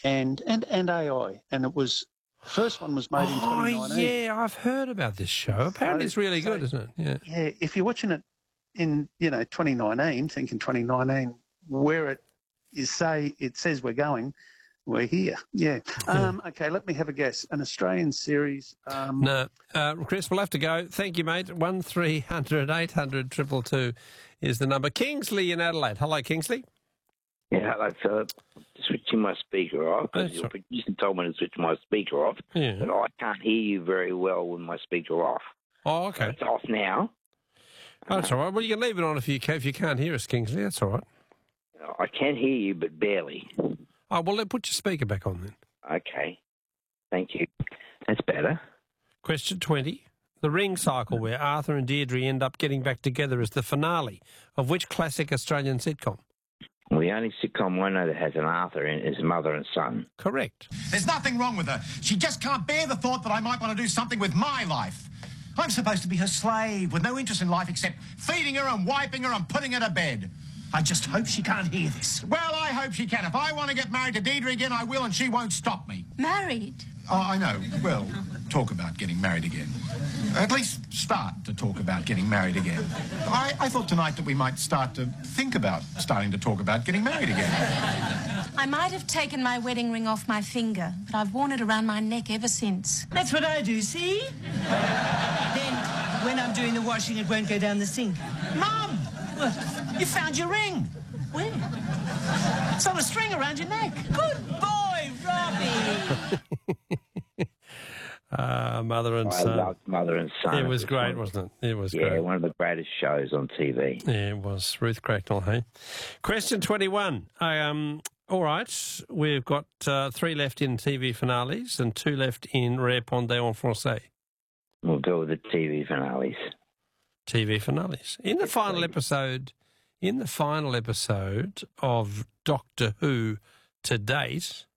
and AI, and it was the first one was made in 2019. Yeah, I've heard about this show. Apparently, it's really good, isn't it? Yeah. Yeah, if you're watching it in 2019, thinking 2019, where it says we're going, we're here. Yeah. Okay, let me have a guess. An Australian series. No, Chris, we'll have to go. Thank you, mate. 1300 800 222 is the number. Kingsley in Adelaide. Hello, Kingsley. Yeah, hello, Philip. Switching my speaker off, because your producer told me to switch my speaker off, but I can't hear you very well with my speaker off. Oh, okay. So it's off now. Oh, that's all right. Well, you can leave it on if you can't hear us, Kingsley. That's all right. I can hear you, but barely. Oh, well, then put your speaker back on then. Okay. Thank you. That's better. Question 20. The ring cycle where Arthur and Deirdre end up getting back together is the finale of which classic Australian sitcom? Well, the only sitcom I know that has an Arthur in it is Mother and Son. Correct. There's nothing wrong with her. She just can't bear the thought that I might want to do something with my life. I'm supposed to be her slave with no interest in life except feeding her and wiping her and putting her to bed. I just hope she can't hear this. Well, I hope she can. If I want to get married to Deirdre again, I will, and she won't stop me. Married? Oh, I know. Well, talk about getting married again. At least start to talk about getting married again. I thought tonight that we might start to think about starting to talk about getting married again. I might have taken my wedding ring off my finger, but I've worn it around my neck ever since. That's what I do, see? Then, when I'm doing the washing, it won't go down the sink. Mum! Well, you found your ring. Where? It's on a string around your neck. Good boy, Robbie! Mother and Son. I loved Mother and Son. It was great, wasn't it? It was great. great. One of the greatest shows on TV. Yeah, it was. Ruth Cracknell, hey? Question 21. All right, we've got 3 left in TV finales and 2 left in Répondez en français. We'll go with the TV finales. TV finales. In the final episode of Doctor Who to date,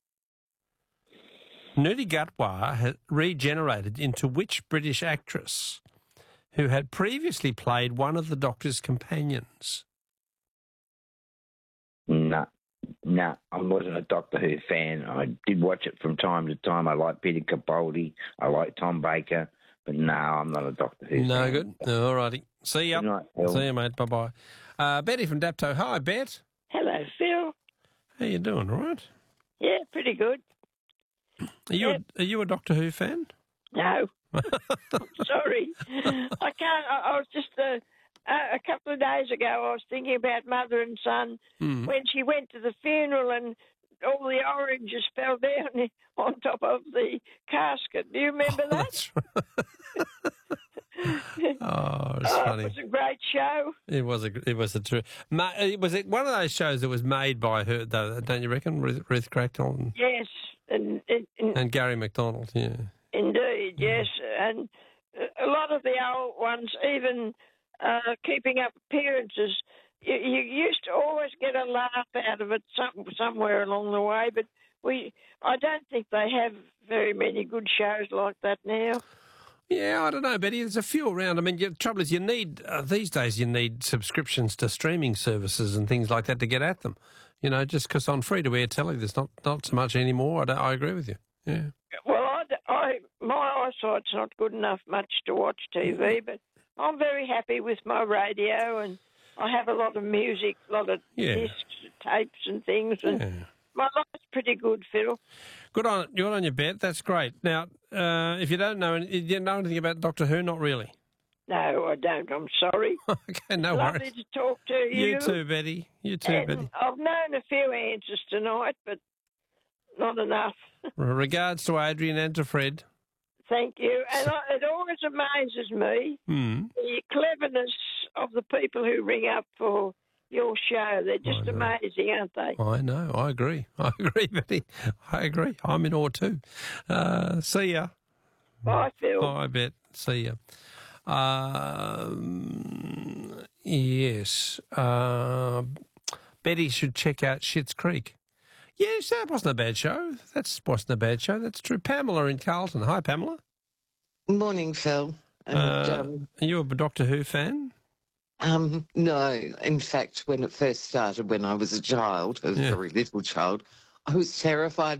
Nuni Gatwa had regenerated into which British actress who had previously played one of the Doctor's companions? No, I wasn't a Doctor Who fan. I did watch it from time to time. I like Peter Capaldi. I like Tom Baker. But no, I'm not a Doctor Who fan. No good. All righty. See ya. Good night, Phil. See you, mate. Bye-bye. Betty from Dapto. Hi, Bet. Hello, Phil. How you doing, all right? Yeah, pretty good. Are you a Doctor Who fan? No. Sorry. I can't. I was just a couple of days ago, I was thinking about Mother and Son when she went to the funeral and all the oranges fell down on top of the casket. Do you remember that? That's right. It's funny. It was a great show. It was it one of those shows that was made by her, though, don't you reckon, Ruth Cracknell? Yes. And Gary MacDonald, yeah. Indeed, yes. And a lot of the old ones, even keeping up appearances, you used to always get a laugh out of it somewhere along the way, but I don't think they have very many good shows like that now. Yeah, I don't know, Betty. There's a few around. I mean, the trouble is these days you need subscriptions to streaming services and things like that to get at them. You know, just because on free-to-air telly there's not so much anymore. I agree with you, yeah. Well, my eyesight's not good enough much to watch TV, but I'm very happy with my radio, and I have a lot of music, a lot of discs, tapes and things, and my life's pretty good, Phil. Good on your Bet. That's great. Now, if you don't know anything about Doctor Who, not really. No, I don't. I'm sorry. Okay, no Lovely worries. to talk to you. You too, Betty. You too, Betty. I've known a few answers tonight, but not enough. Regards to Adrian and to Fred. Thank you. And it always amazes me the cleverness of the people who ring up for your show. They're just amazing, aren't they? I know. I agree. I agree, Betty. I agree. I'm in awe too. See ya. Bye, Phil. Bye, Bet. See ya. Yes. Betty should check out Schitt's Creek. Yes, that wasn't a bad show. Wasn't a bad show. That's true. Pamela in Carlton. Hi, Pamela. Morning, Phil. Are you a Doctor Who fan? No. In fact, when it first started, when I was a child, a very little child, I was terrified